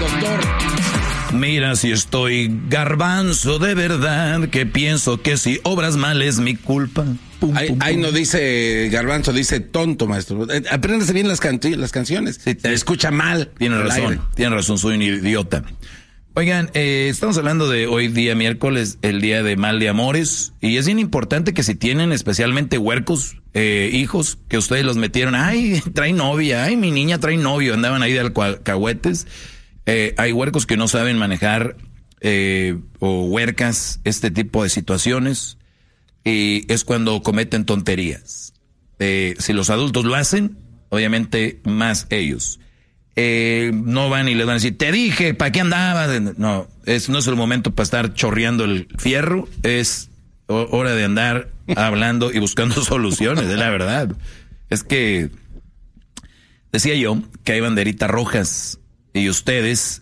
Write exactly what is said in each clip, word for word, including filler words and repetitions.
doctor. Mira si estoy garbanzo de verdad, que pienso que si obras mal es mi culpa. Pum, Ahí, pum, ahí pum. no dice garbanzo, dice tonto, maestro. Eh, Apréndase bien las, canti- las canciones. Sí, Se escucha mal. Tiene al razón, aire. tiene razón, soy un idiota. Oigan, eh, estamos hablando de hoy día miércoles, el día de mal de amores, y es bien importante que si tienen especialmente huercos, eh, hijos, que ustedes los metieron, ay, trae novia, ay, mi niña trae novio, andaban ahí de alcahuetes, eh, hay huercos que no saben manejar, eh, o huercas, este tipo de situaciones, y es cuando cometen tonterías. Eh, si los adultos lo hacen, obviamente más ellos. Eh, no van y les van a decir, te dije, ¿para qué andabas? No, es, no es el momento para estar chorreando el fierro, es hora de andar hablando y buscando soluciones, es la verdad. Es que decía yo que hay banderitas rojas y ustedes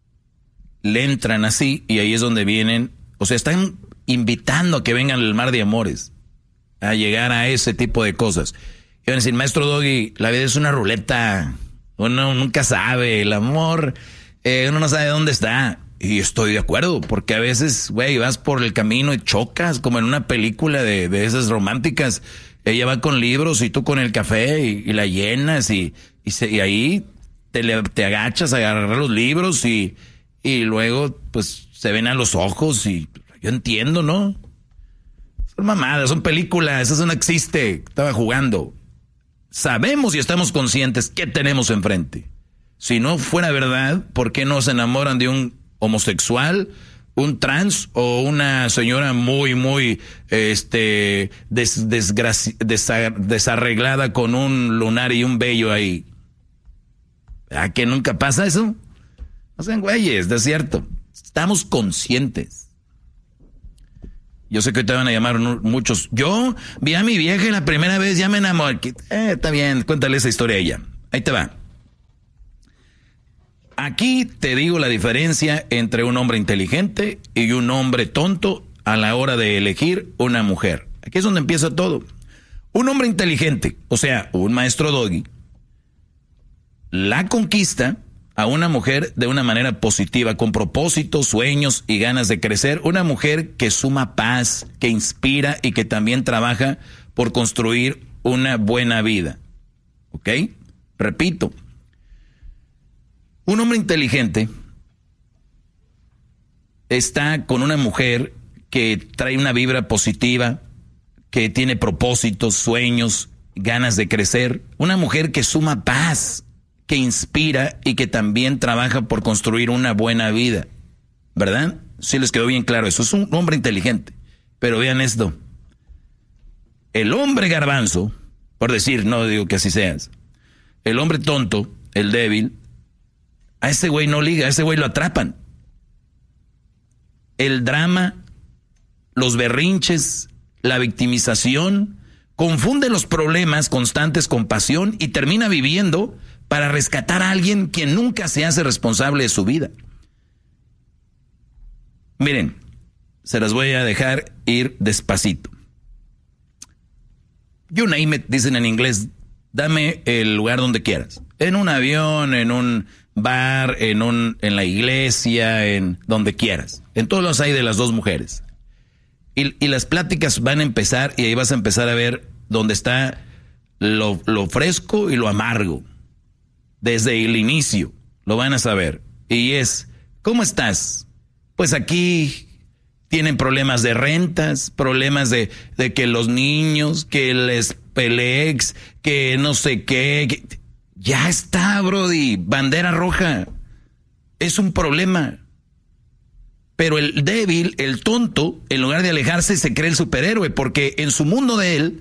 le entran así y ahí es donde vienen, o sea, están invitando a que vengan al mar de amores, a llegar a ese tipo de cosas. Y van a decir, maestro Doggy, la vida es una ruleta. Uno nunca sabe, el amor, eh, uno no sabe dónde está. Y estoy de acuerdo, porque a veces, güey, vas por el camino y chocas, como en una película de, de esas románticas. Ella va con libros y tú con el café y, y la llenas y, y, se, y ahí te, le, te agachas a agarrar los libros y, y luego pues se ven a los ojos y yo entiendo, ¿no? Son mamadas, son películas, eso no existe, estaba jugando. Sabemos y estamos conscientes que tenemos enfrente. Si no fuera verdad, ¿por qué no se enamoran de un homosexual, un trans o una señora muy, muy este des, desgraci- desa- desarreglada con un lunar y un vello ahí? ¿A que nunca pasa eso? No sean güeyes, de cierto. Estamos conscientes. Yo sé que hoy te van a llamar muchos. Yo vi a mi vieja la primera vez, ya me enamoré. Eh, está bien, cuéntale esa historia a ella. Ahí te va. Aquí te digo la diferencia entre un hombre inteligente y un hombre tonto a la hora de elegir una mujer. Aquí es donde empieza todo. Un hombre inteligente, o sea, un maestro Doggy, la conquista a una mujer de una manera positiva, con propósitos, sueños y ganas de crecer. Una mujer que suma paz, que inspira y que también trabaja por construir una buena vida. ¿Ok? Repito. Un hombre inteligente está con una mujer que trae una vibra positiva, que tiene propósitos, sueños, ganas de crecer. Una mujer que suma paz, que inspira y que también trabaja por construir una buena vida. ¿Verdad? Sí les quedó bien claro eso. Es un hombre inteligente. Pero vean esto. El hombre garbanzo, por decir, no digo que así seas, el hombre tonto, el débil, a ese güey no liga, a ese güey lo atrapan. El drama, los berrinches, la victimización, confunde los problemas constantes con pasión y termina viviendo para rescatar a alguien quien nunca se hace responsable de su vida. Miren, se las voy a dejar ir despacito. You name it, dicen en inglés, dame el lugar donde quieras. En un avión, en un bar, en un, en la iglesia, en donde quieras. En todos los hay de las dos mujeres. Y, y las pláticas van a empezar y ahí vas a empezar a ver dónde está lo, lo fresco y lo amargo. Desde el inicio lo van a saber. Y es, ¿cómo estás? Pues aquí tienen problemas de rentas, problemas de, de que los niños, que les pelex, que no sé qué. Que, ya está, brody, bandera roja. Es un problema. Pero el débil, el tonto, en lugar de alejarse, se cree el superhéroe, porque en su mundo de él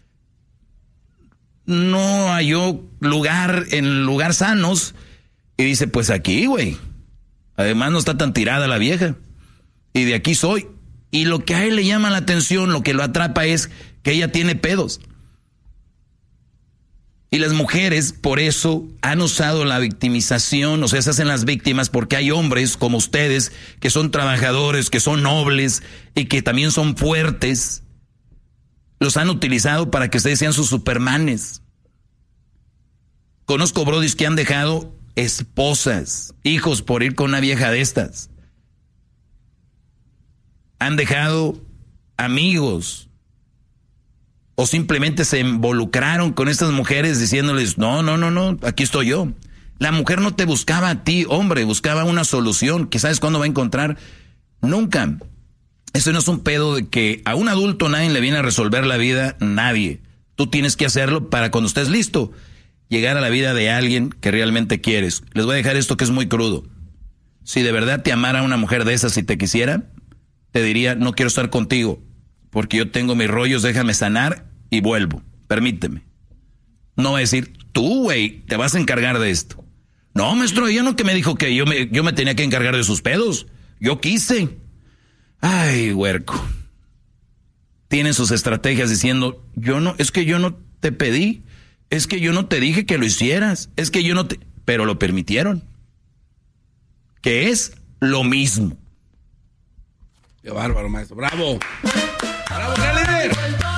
no halló lugar en lugar sanos y dice, pues aquí, güey. Además no está tan tirada la vieja. Y de aquí soy. Y lo que a él le llama la atención, lo que lo atrapa es que ella tiene pedos. Y las mujeres por eso han usado la victimización, o sea, se hacen las víctimas porque hay hombres como ustedes que son trabajadores, que son nobles y que también son fuertes. Los han utilizado para que ustedes sean sus supermanes. Conozco brodis que han dejado esposas, hijos por ir con una vieja de estas. Han dejado amigos o simplemente se involucraron con estas mujeres diciéndoles, no, no, no, no, aquí estoy yo. La mujer no te buscaba a ti, hombre, buscaba una solución que sabes cuándo va a encontrar. Nunca. Eso no es un pedo de que a un adulto nadie le viene a resolver la vida, nadie. Tú tienes que hacerlo para cuando estés listo, llegar a la vida de alguien que realmente quieres. Les voy a dejar esto que es muy crudo. Si de verdad te amara una mujer de esas y te quisiera, te diría, no quiero estar contigo, porque yo tengo mis rollos, déjame sanar y vuelvo. Permíteme. No va a decir, tú, güey, te vas a encargar de esto. No, maestro, ella no que me dijo que yo me, yo me tenía que encargar de sus pedos. Yo quise. Ay, huerco. Tienen sus estrategias diciendo, yo no, es que yo no te pedí, es que yo no te dije que lo hicieras, es que yo no te... Pero lo permitieron. Que es lo mismo. Qué bárbaro, maestro. ¡Bravo! ¡Bravo, qué líder!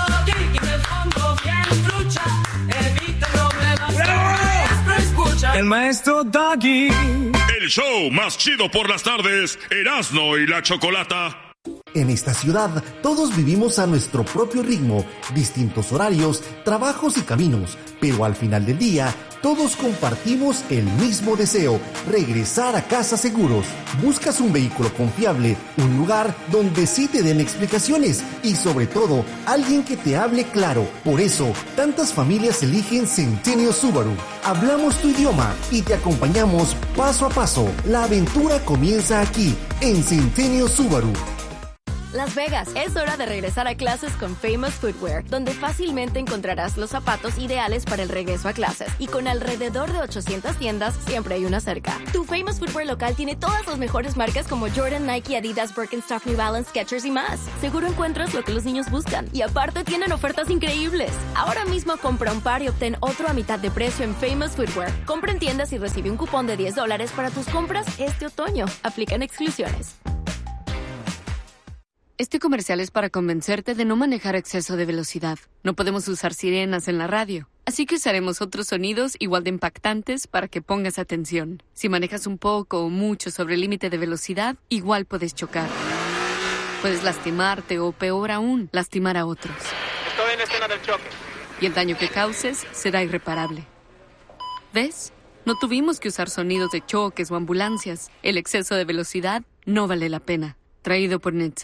El maestro Doggy. El show más chido por las tardes, Erasmo y la Chocolata. En esta ciudad, todos vivimos a nuestro propio ritmo, distintos horarios, trabajos y caminos, pero al final del día, todos compartimos el mismo deseo, regresar a casa seguros. Buscas un vehículo confiable, un lugar donde sí te den explicaciones y sobre todo, alguien que te hable claro. Por eso, tantas familias eligen Centennial Subaru. Hablamos tu idioma y te acompañamos paso a paso. La aventura comienza aquí, en Centennial Subaru. Las Vegas, es hora de regresar a clases con Famous Footwear, donde fácilmente encontrarás los zapatos ideales para el regreso a clases. Y con alrededor de ochocientas tiendas, siempre hay una cerca. Tu Famous Footwear local tiene todas las mejores marcas como Jordan, Nike, Adidas, Birkenstock, New Balance, Skechers y más. Seguro encuentras lo que los niños buscan. Y aparte tienen ofertas increíbles. Ahora mismo compra un par y obtén otro a mitad de precio en Famous Footwear. Compra en tiendas y recibe un cupón de diez dólares para tus compras este otoño. Aplican exclusiones. Este comercial es para convencerte de no manejar a exceso de velocidad. No podemos usar sirenas en la radio, así que usaremos otros sonidos igual de impactantes para que pongas atención. Si manejas un poco o mucho sobre el límite de velocidad, igual puedes chocar. Puedes lastimarte o, peor aún, lastimar a otros. Estoy en la escena del choque. Y el daño que causes será irreparable. ¿Ves? No tuvimos que usar sonidos de choques o ambulancias. El exceso de velocidad no vale la pena. Traído por N H T S A.